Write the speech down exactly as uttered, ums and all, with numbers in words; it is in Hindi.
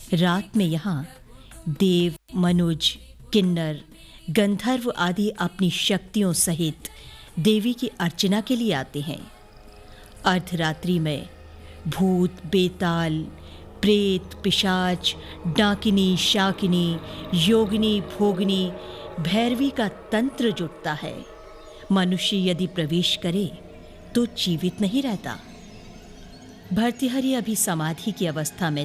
रात में यहाँ देव, मनुज, किन्नर, गंधर्व आदि अपनी शक्तियों सहित देवी की अर्चना के लिए आते हैं। अर्धरात्रि में भूत, बेताल, प्रेत, पिशाच, डाकिनी, शाकिनी, योगिनी, भोगिनी, भैरवी का तंत्र जुटता है। मनुष्य यदि प्रवेश करे तो जीवित नहीं रहता। भर्तृहरि अभी समाधि की अवस्था में